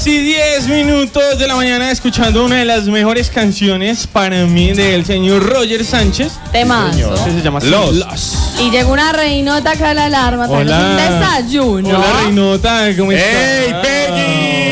2:10 de la mañana, escuchando una de las mejores canciones para mí del señor Roger Sánchez. Temazo. Que se llama Los. Y llegó una reinota acá a la alarma. Hola. Un desayuno. Hola, reinota, ¿cómo estás? ¡Hey, Peggy!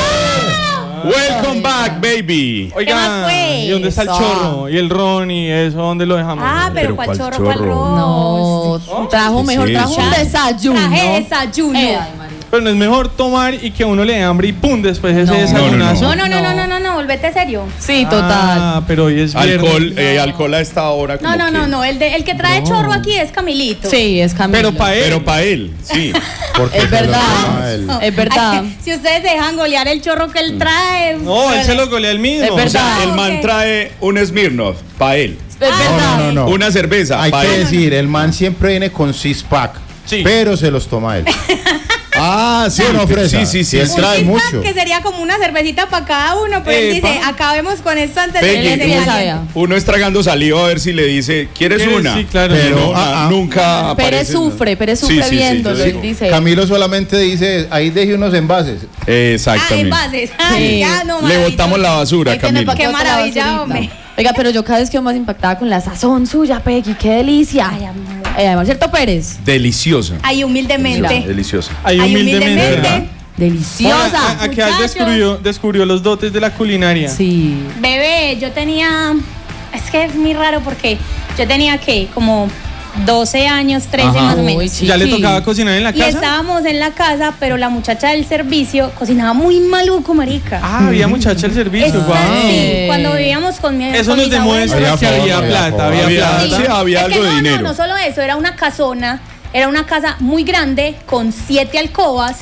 Welcome back, baby. Oiga, ¿Qué más fue? ¿y dónde está el Eso. chorro? ¿Y el ron y eso? ¿Dónde lo dejamos? Pero ¿cuál chorro? ¿Cuál ron? No, trajo mejor, es trajo eso? un desayuno. Traje desayuno. Ay, María. Pero no es mejor tomar y que uno le dé hambre y pum, después ese desayunazo. No, volvete serio. Sí, total. Ah, pero hoy es viernes. Alcohol a esta hora. como No, el que trae chorro aquí es Camilito. Sí, es Camilo. Pero para él. Pero para él, sí. Es verdad. Es verdad. Ay, si ustedes dejan golear el chorro que él trae. No, él se lo golea el mismo. Es verdad. El man ok. trae un Smirnoff para él. Es verdad. No. Una cerveza Hay para que él. decir, el man siempre viene con six-pack, Sí. pero se los toma él. Ah, sí, no, fresa. sí. Él Un trae six-pack mucho. que sería como una cervecita para cada uno, pero él Epa. dice, acabemos con esto antes de Peggy, que se Peggy, caliente. sabía. Uno es tragando saliva a ver si le dice, ¿quieres ¿Quieres? una? Sí, claro. Pero, No, nunca Pérez aparece. sufre Sí, viéndolo. yo Él digo. dice. Camilo solamente dice, ahí dejé unos envases. Exactamente. Envases. Ay, Sí. ya, no, Le maravilloso. botamos la basura, Ahí tiene Camilo. pa' que Qué bote la maravilla, basurita. hombre. Oiga, pero yo cada vez quedo más impactada con la sazón suya, Peggy. ¡Qué delicia! Ay, amor. Además, ¿cierto, Pérez? Deliciosa. Ay, humildemente. Deliciosa. Ahí Ay, humildemente. humildemente. Deliciosa. Aquí él Muchachos. descubrió los dotes de la culinaria. Sí. Bebé, yo tenía. Es que es muy raro porque yo tenía que como 12 años, 13 Ajá. más o menos. Uy, ¿Ya le chiqui. tocaba cocinar en la Y casa? estábamos en la casa, pero la muchacha del servicio cocinaba muy maluco, marica. Ah, había muchacha al servicio. Esa- Guau. Sí, cuando vivíamos con mi Eso con nos mis abuelos. demuestra que Había había forma, plata, había había forma. plata. Sí, había Es algo que de dinero. No solo eso, era una casona. Era una casa muy grande con 7 alcobas.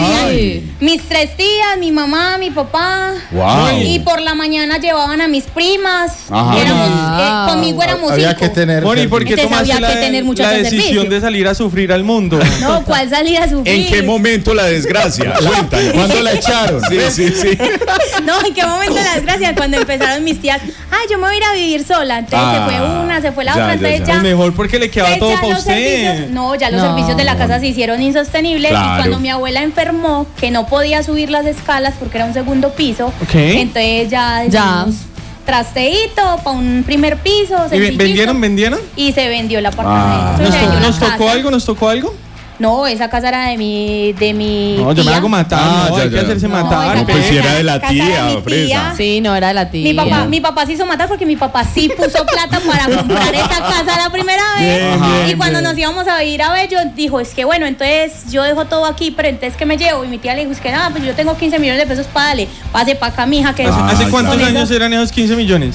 Ay. Mis 3 tías, mi mamá, mi papá. Wow. Y por la mañana llevaban a mis primas. Ajá. Conmigo éramos Había 5. que tener. Moni, ¿por qué Entonces tomaste había que tener muchachos de decisión servicio. de salir a sufrir al mundo? No, ¿cuál salida a sufrir? ¿En qué momento la desgracia? Cuéntame. ¿Cuándo la echaron? Sí. No, ¿en qué momento la desgracia? Cuando empezaron mis tías, ay, yo me voy a ir a vivir sola. Entonces se fue una, se fue la Ya, otra. ya, Entonces ya. ya. Es mejor porque le quedaba Entonces, todo ya para los usted. servicios, ya los No. servicios de la casa se hicieron insostenibles. Claro. Y cuando mi abuela enfermó, que no podía subir las escalas porque era un segundo piso, Ok. entonces ya dijimos, trasteíto para un primer piso. ¿Y sencillito. vendieron? Y se vendió el apartamento. ¿Nos, se vendió la nos tocó casa. algo? ¿Nos tocó algo? No, esa casa era de mi No, yo me tía. hago matar. Ah, no, ya, hay que ya. hacerse No, matar. esa pues casa- si era de la esa casa era tía, mi fresa. Sí, no, era de la tía. Mi papá se hizo matar porque mi papá sí puso plata para comprar esa casa la primera vez. Bien, Y cuando bien. nos íbamos a vivir a Bello, dijo, es que bueno, entonces yo dejo todo aquí, pero entonces ¿qué me llevo? Y mi tía le dijo, es que nada, pues yo tengo 15 millones de pesos para darle. Pase para acá, mija, que ¿Hace cuántos con años eso- eran esos 15 millones?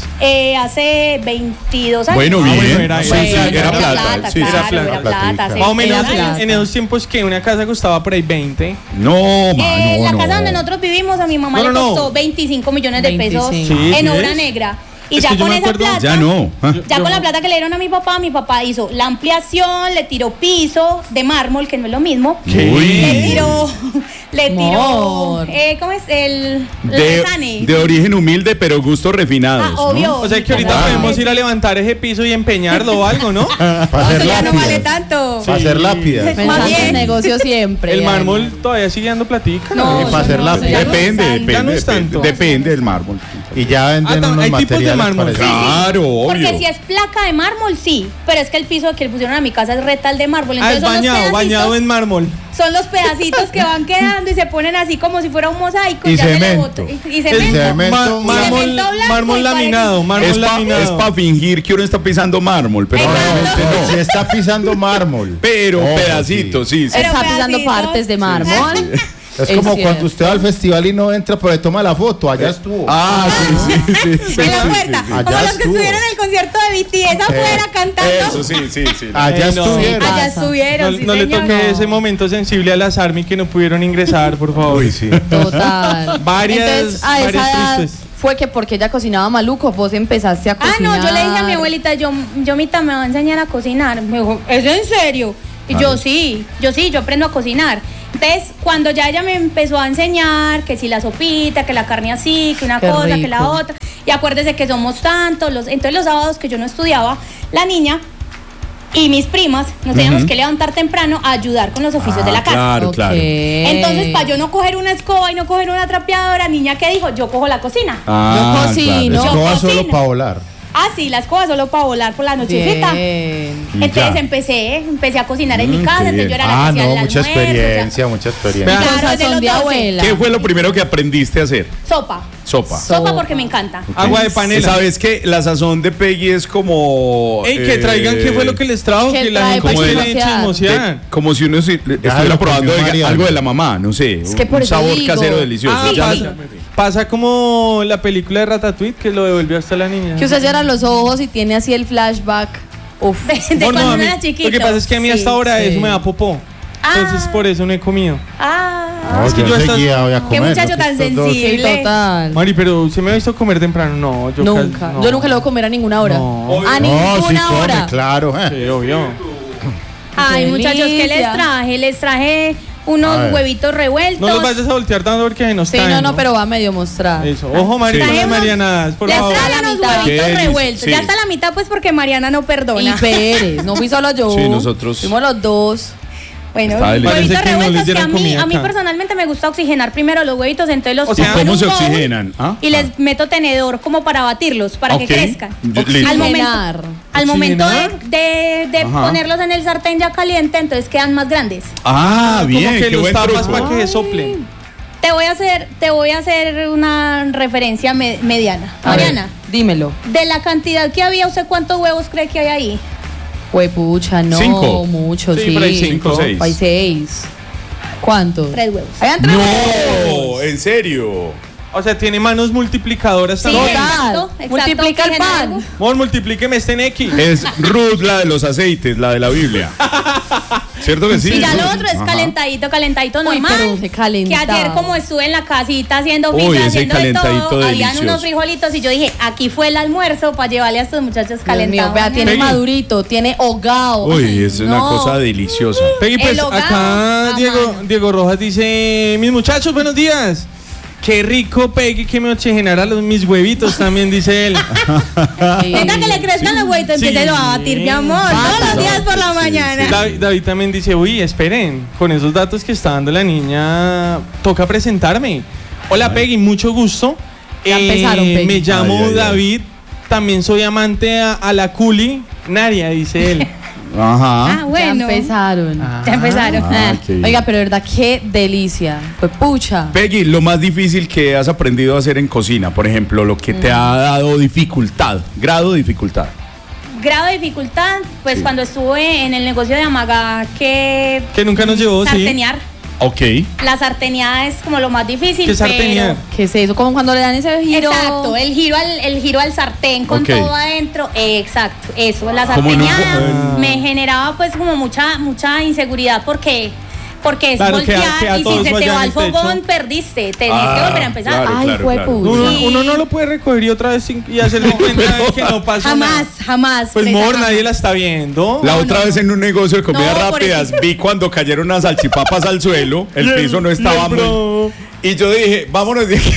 Hace 22 años. Bueno, Ah, bien. bueno, era- Sí, bueno, sí, era era plata, plata. Sí, claro, era plata. era plata. hace Más o menos 22 años. en esos tiempos que una casa costaba por ahí 20. No, mano, La no. casa donde nosotros vivimos a mi mamá No, le no, costó no. 25 millones de pesos 25. Sí, en sí obra es. negra. Y Es ya que yo con me esa acuerdo- plata, Ya no. ya con la plata que le dieron a mi papá hizo la ampliación, le tiró piso de mármol, que no es lo mismo. ¿Qué? Uy. Le tiró, Amor. ¿cómo es? El De sane. origen humilde, pero gustos refinados. Ah, obvio. O sea que ahorita Claro. podemos ir a levantar ese piso y empeñarlo o algo, ¿no? Para Eso hacer ya no vale lápidas. tanto. Para hacer lápidas. Pensando Más bien. en negocio siempre. El ay, mármol todavía sigue dando platica. No, Y para hacer no, lápiz. ya no Depende, es tanto. Ya no depende, es tanto. depende del mármol. Y ya venden Ah, unos hay tipos de materiales mármol. parecidos. Claro, Porque obvio. si es placa de mármol, sí. Pero es que el piso que le pusieron a mi casa es retal de mármol. Ah, Entonces es son los bañado, bañado pedacitos- en mármol. Son los pedacitos que van quedando y se ponen así como si fuera un mosaico. Y ya se le cemento. botó- Y Es cemento. cemento. Mármol, Cemento blanco mármol y laminado, mármol Es laminado. para fingir que uno está pisando mármol, pero Exacto. realmente no. Se está pisando mármol. Pero Ojo, pedacitos, sí. sí. Pero Está pisando pedacitos. partes de mármol. Es Es como cierto. cuando usted va al festival y no entra, pero le toma la foto. Allá estuvo. Ah, sí. En la puerta. Allá Como los que estuvo. estuvieron en el concierto de BTS afuera cantando. Eso, sí. Allá no. estuvieron. Allá pasa. estuvieron. No, sí, no le señor. toque ese momento sensible a las ARMY que no pudieron ingresar, por favor. Uy, sí. Total. Varias- Entonces, a esa varias edad tristes. fue que porque ella cocinaba maluco, vos empezaste a Ah, cocinar. no, yo le dije a mi abuelita, yo Mita me va a enseñar a cocinar. Me dijo, ¿es en serio? Y yo aprendo a cocinar. Entonces, cuando ya ella me empezó a enseñar que si la sopita, que la carne así, que una Qué cosa, que la rico. otra. Y acuérdese que somos tantos. Entonces, los sábados que yo no estudiaba, la niña Y mis primas nos teníamos que levantar temprano a ayudar con los oficios de la casa. Claro, claro. Entonces, para yo no coger una escoba y no coger una trapeadora, niña, ¿qué dijo? Yo cojo la cocina. Yo cocino. La escoba Yo solo cocino. para volar. Ah, sí, la escoba solo para volar por la nochecita. Bien. Entonces Ya. empecé a cocinar en mi casa, qué entonces bien. yo era la que hacía el mucha almuerzo, experiencia, mucha experiencia. Con Claro, de sazón los de 12. abuela. ¿Qué fue lo primero que aprendiste a hacer? Sopa. Sopa. Sopa porque me encanta. Agua de panela. ¿Sabes que la sazón de Peggy es como... Ey, que traigan qué fue lo que les trajo, que que la trae gente para quiere chismosear. chismosear. como si uno estuviera lo probando comió Mariana. algo de la mamá, no sé. Es que por un eso sabor digo. casero delicioso. Ah, Sí, Ya- sí. pasa como la película de Ratatouille que lo devolvió hasta la niña. Que usted cierra los ojos y tiene así el flashback. Uf. De Bueno, cuando a uno mí- era chiquito. lo que pasa es que a mí hasta ahora sí. eso me da popó. Entonces Ah. por eso no he comido. Ah, es que yo hasta- seguía voy a comer. muchacho tan estos dos. sensible. Sí, total. Mari, pero ¿se me ha visto comer temprano? No, yo Nunca. casi- no. Yo nunca le voy a comer a ninguna hora. No. A No, sí ninguna come, hora. claro. Sí, obvio. Ay, Qué muchachos, ¿qué les delicia. traje? Les traje A unos ver. huevitos revueltos. No los vayas a voltear tanto porque se nos Sí, caen, no, pero va a medio mostrar. Eso. Ojo, Mari, Sí. con las Traemos- Marianadas, por Les favor. traje A la unos mitad. huevitos Qué delicia, revueltos. sí. Ya hasta la mitad, pues, porque Mariana no Y perdona. Pérez, no fui solo yo. Sí, nosotros. Fuimos los dos. Bueno, Está delicioso. huevitos Parece que no les revueltos que dieran a mí comida acá. personalmente me gusta oxigenar primero los huevitos, entonces los O sea, pongo en ¿Cómo un se bowl oxigenan? ¿Ah? y les meto tenedor como para batirlos, para Ok. que crezcan. Listo. Al momento, Oxigenar. al momento ¿Oxigenar? de Ajá. ponerlos en el sartén ya caliente, entonces quedan más grandes. Ah, Como bien, que qué los buen tapas truco. para que se soplen. Te voy a hacer una referencia mediana. A ver, Mariana, dímelo. de la cantidad que había, ¿usted cuántos huevos cree que hay ahí? Huepucha, no. 5. Mucho, Sí, sí. por ahí 5, 6. Hay 6. ¿Cuántos? 3 huevos. Habían 3 huevos. No, en serio. O sea, tiene manos multiplicadoras Sí, también. Total. Multiplica el oxigena pan. algo. Mor, multiplíqueme este en X. Es Ruth la de los aceites, la de la Biblia. ¿Cierto que sí? Y ya lo otro es Ajá. calentadito Uy, normal. pero se calentaba. Que ayer como estuve en la casita haciendo Uy, ficha, ese haciendo de calentadito todo, habían delicioso. unos frijolitos y yo dije, aquí fue el almuerzo para llevarle a estos muchachos Dios mío, calentados. vea, tiene Peggy. madurito, tiene hogao. Uy, es una No. cosa deliciosa. Peggy, pues El hogado acá a Diego, mano. Diego Rojas dice: mis muchachos, buenos días. Qué rico, Peggy, que me oxigenara mis huevitos también, dice él. Sí. Neta que le crezcan los huevitos, Sí. empiece a batir, mi amor, todos los días por la mañana. David también dice: uy, esperen, con esos datos que está dando la niña, toca presentarme. Hola, Peggy, mucho gusto. Ya empezaron, Peggy. Me llamo Ay, ay, ay. David, también soy amante a la culi Naria, dice él. Ajá. Ah, bueno. Ya empezaron. Ya empezaron. Ah, qué bien. Oiga, pero de verdad, qué delicia. Pues pucha. Peggy, lo más difícil que has aprendido a hacer en cocina, por ejemplo, lo que te ha dado dificultad, grado de dificultad. Grado de dificultad, pues Sí. cuando estuve en el negocio de Amaga, que Que nunca nos llevó, sí. sartenear. Ok. La sarteneada es como lo más difícil. ¿Qué sartenear? ¿Qué es eso? Como cuando le dan ese giro. Exacto, el giro al sartén con Ok. todo adentro. Exacto, eso. La Como en un- sarteneada me generaba pues como mucha inseguridad porque es Claro, voltear queda y todo si se eso te allá va en el el fogón, techo. perdiste. Tenés que volver a empezar. claro, Ay, claro, fue claro. puta. Uno, Sí. uno no lo puede recoger y otra vez y hacerle cuenta de que no pasó nada. Jamás. Pues Fresa, mor, jamás. nadie la está viendo. La otra vez en un negocio de comidas No, por rápidas eso. vi cuando cayeron unas salchipapas al suelo, el piso no estaba muy... muy... Y yo dije, vámonos de aquí.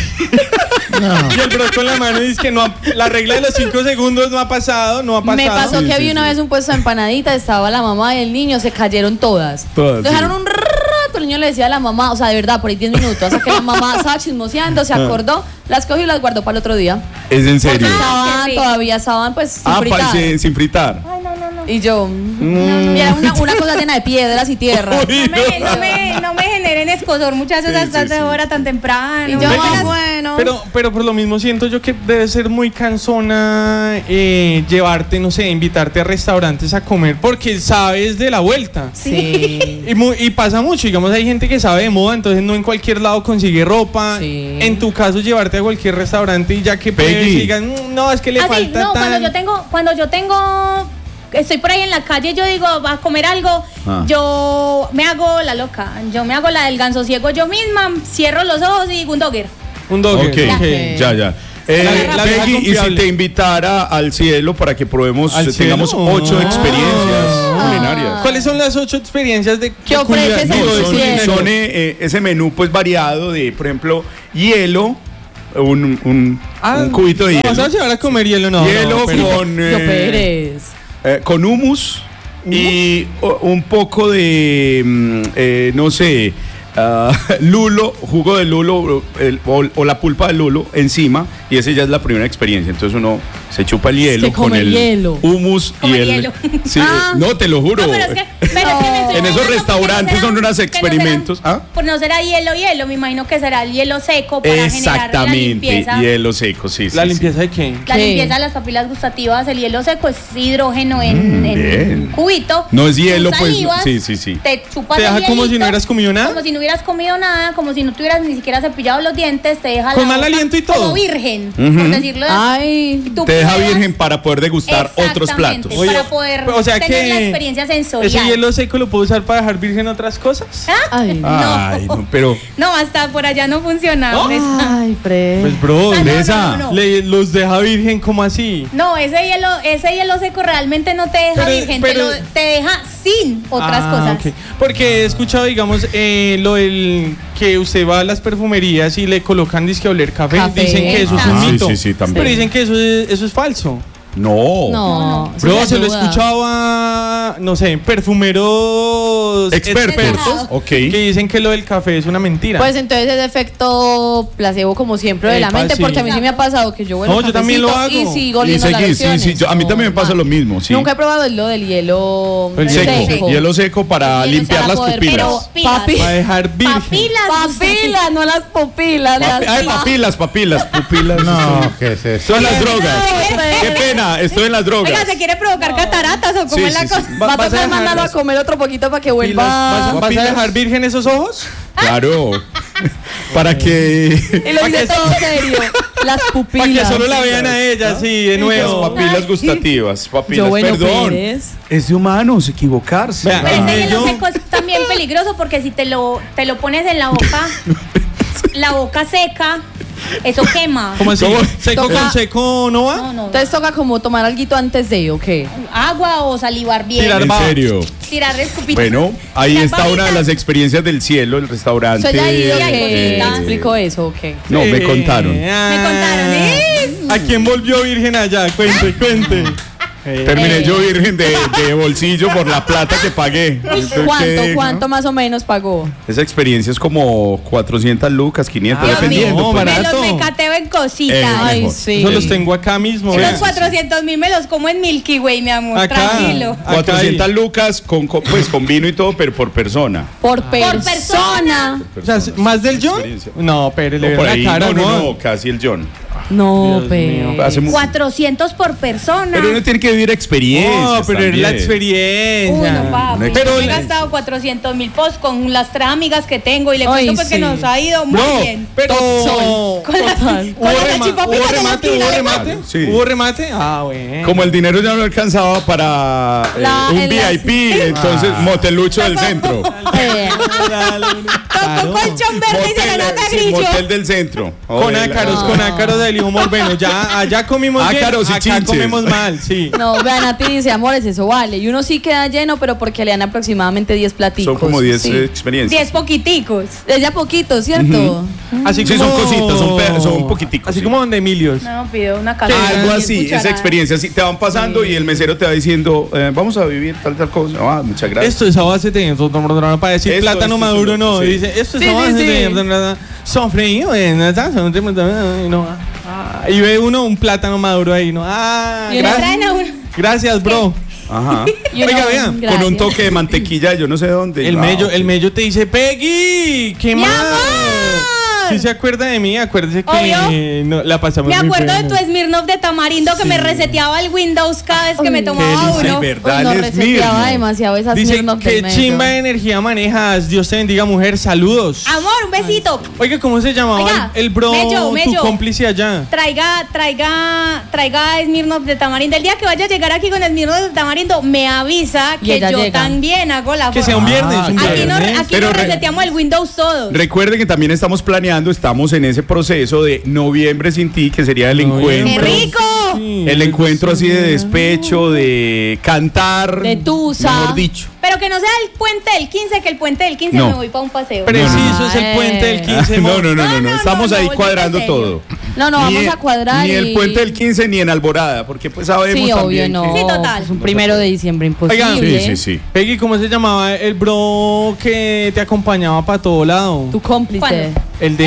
Y el bro con la mano dice que no la regla de los 5 segundos no ha pasado, no ha pasado. Me pasó Sí, que sí, vi una sí. vez un puesto de empanaditas, estaba la mamá y el niño, se cayeron todas. Todas, Dejaron sí. un rato, el niño le decía a la mamá, o sea, de verdad, por ahí 10 minutos, hasta que la mamá estaba chismoseando, se acordó, las cogió y las guardó para el otro día. Es en serio. Estaban, qué rico. todavía estaban pues sin Ah, fritar. parece sin fritar. Y yo, y era una cosa llena de piedras y tierra. No me generen escosor, muchachos, Sí, hasta sí, esta sí. hora tan temprano. Y yo, Venga, bueno. Pero por lo mismo siento yo que debe ser muy cansona llevarte, no sé, invitarte a restaurantes a comer porque sabes de la vuelta. Sí. Y pasa mucho, digamos, hay gente que sabe de moda, entonces no en cualquier lado consigue ropa. Sí. En tu caso, llevarte a cualquier restaurante y ya que Peggy. pruebes y digan, no, es que le Ah, sí, falta no, tan... cuando yo tengo, estoy por ahí en la calle, yo digo, va a comer algo, Ah. yo me hago la loca, yo me hago la del ganso ciego yo misma, cierro los ojos y digo un dogger. Un dogger. Ok, ok. ya. La vieja Peggy, y si confiable. te invitara al cielo para que probemos, ¿Al tengamos cielo? 8 experiencias culinarias. ¿Cuáles son las 8 experiencias de ¿Qué ofreces culiar- en digo, tu de son, cielo? son, ese menú pues variado de, por ejemplo, hielo, un cubito de no, hielo. ¿Vas a llevar a comer hielo? No. hielo no, pero- con, Yo Pérez. con hummus y un poco de, no sé, lulo, jugo de lulo o la pulpa de lulo encima, y esa ya es la primera experiencia. Entonces uno se chupa el hielo Se come con el hielo. hummus y Come el hielo. Sí, Ah. no, te lo juro. No, pero es que me estoy En esos imaginando porque restaurantes no será- son unos que no experimentos. será- Pues no será hielo, me imagino que será el hielo seco para generar la Exactamente, limpieza. hielo seco, sí. ¿La sí, limpieza de qué? La ¿Qué? limpieza de las papilas gustativas, el hielo seco es hidrógeno en bien. cubito. No es hielo, Tú pues, salivas, sí. Te chupas ¿Te el deja como si no hielito, hubieras comido nada? Como si no hubieras comido nada, como si no tuvieras ni siquiera cepillado los dientes, te deja Con la mal boca aliento y todo. como virgen, por Ujú. decirlo de Ay, tú Te deja pruebas- virgen para poder degustar otros platos. Oye, para poder o sea tener que la experiencia sensorial. ¿Ese hielo seco lo puedo usar para dejar virgen otras cosas? ¿Ah? ay, Ay, no, pero No, hasta por allá no funciona. ¿No? ay, Fred. Pues bro, Ah, no, esa. no. los deja virgen, ¿cómo así? No, ese hielo seco realmente no te deja Pero- virgen, pero- te deja sin otras cosas. Ok. Porque he escuchado, digamos, lo del que usted va a las perfumerías y le colocan disque a oler café. Café. Dicen que eso es un Sí, mito. sí, también. Pero dicen que eso es falso. no. No, eso Bro, me se lo he ayuda. escuchado a, no sé, perfumeros Expertos. Ok. que dicen que lo del café es una mentira. Pues entonces es efecto placebo como siempre de la Epa, mente, sí. porque a mí sí me ha pasado que yo huelo No, yo también lo cafecito hago. y sigo Y oliendo las seguir, sí, lociones. a mí también me pasa lo mismo, sí. Nunca he probado lo del hielo El Seco, hielo seco para El hielo limpiar para las poder- pupilas. Pero pilas. Papi. Para dejar virgen. Papilas, no las pupilas. las Papilas, pupilas. No, ¿qué es eso? Estoy en las drogas. No, Qué pena, estoy en las drogas. Oiga, ¿se quiere provocar cataratas o cómo Sí, es la sí, cosa? sí. Va a ¿Vas a tocar mandarlo a dejarlas? comer otro poquito para que ¿Vas vuelva. vas a Pilas. dejar virgen esos ojos? Claro. Para que Y lo dice todo serio. Las pupilas. Para que solo la vean a ella, sí, de las nuevo. papilas gustativas, papilas, Yo, bueno, perdón. Pérez. Es de humanos equivocarse. Vea, Pero ese el hielo mello- seco es también peligroso porque si te lo pones en la boca, la boca seca, eso quema. ¿Cómo así? ¿Cómo? ¿Seco Toca- con seco no va? No. Entonces toca como tomar alguito antes de, ¿o qué? Agua o salivar bien. Tirar En baba. serio. Tirar escupitos. Bueno, ahí Tirar está una de babitas. las experiencias del cielo, el restaurante. ¿Usted ya ha ido Sí, hay que cositas. explicó eso, o qué? No, me contaron. Me contaron, ¿eh? ¿A quién volvió virgen allá? Cuente. Terminé yo virgen de bolsillo por la plata que pagué. Entonces, ¿Cuánto más o menos pagó? Esa experiencia es como 400 lucas, 500, Ah, dependiendo. no, pues. Me barato. los mecateo en cositas. Ay, mejor. sí. Eso los tengo acá mismo. Esos vea. 400.000 me los como en Milky Way, mi amor. Acá. Tranquilo. Acá 400 hay. lucas pues con vino y todo, pero por persona. Por persona. persona. O sea, ¿más del John? Experiencia. No, pero le No, por veo ahí, la cara, no, casi el John. No, Dios pero. mío. Hace mu- 400 por persona. Pero uno tiene que vivir experiencias. No, pero es la también. experiencia. Uy, no, papi. Una Pero Yo he la- gastado 400.000 pesos con las 3 amigas que tengo y le Ay, cuento pues que sí. nos ha ido muy No, bien. pero Sol. Con la, Total. con la salchipapita ¿Hubo de la remate? esquina. ¿Hubo remate? Sí. ¿Hubo remate? Ah, bueno. Como el dinero ya no alcanzaba para La- un en las- VIP, entonces motelucho del centro. Tocó colchón verde y serenata sí, grillo. motel del centro. Con Hola. ácaros del humor. Bueno, ya allá comimos bien, Ácaros y acá chinches. comemos mal, sí. No, vean, a ti dice, amores, eso vale. Y uno sí queda lleno, pero porque le dan aproximadamente 10 platicos. Son como 10 Sí. experiencias. 10 poquiticos. Es ya poquito, ¿cierto? Así Sí, son cositas, son poquiticos, Así sí. como donde Emilios. No, pido una casa. Algo así, esa experiencia, así te van pasando y el mesero te va diciendo, vamos a vivir tal cosa. Ah, muchas gracias. Esto es a base de para decir Esto, plátano esto, maduro, no. sí. Dice, esto es Sí, a base sí, de sí. sofreído no. Y ve uno un plátano maduro ahí, ¿no? Ah, Y Le uno- traen a uno. gracias, bro. Ajá. Y uno, Oiga, vean, gracias. Con un toque de mantequilla, yo no sé dónde. El Ah, mello te dice, Peggy, ¿qué ¡Mi más? amor! Si se acuerda de mí, acuérdese que Obvio. no, la pasamos Me muy acuerdo de bueno. tu Smirnoff de tamarindo que me reseteaba el Windows cada vez que me tomaba Ay, uno. verdad, Uy, no es reseteaba Smirnoff. demasiado esas Dice, Smirnoff qué del medio. chimba de energía manejas. Dios te bendiga, mujer. Saludos. Amor, un besito. Oiga, ¿cómo se llamaba Oiga, el bro, Mello. tu cómplice allá? Traiga Smirnoff de tamarindo. El día que vaya a llegar aquí con Smirnoff de tamarindo, me avisa Y que ella yo llega. también hago la Que forma. sea un viernes. Ah, un claro. Aquí viernes. aquí Pero nos re- reseteamos el Windows todos. Recuerde que también estamos planeando, estamos en ese proceso de Noviembre sin ti, que sería el Noviembre. encuentro. ¡Qué rico! Sí, El encuentro así de despecho, de cantar. De tusa. Mejor dicho. Pero que no sea el puente del 15, que el puente del 15 No. me voy para un paseo. Preciso, es el Ay. puente del 15. No, mo. estamos no, ahí no, cuadrando en serio. todo. No, vamos a cuadrar. Ni el puente del 15 ni en Alborada, porque pues sabemos sí, obvio, también no. Sí, total. Es un 1 de diciembre imposible. Oigan, Sí. Peggy, ¿cómo se llamaba el bro que te acompañaba para todo lado? Tu cómplice. ¿Cuándo? El de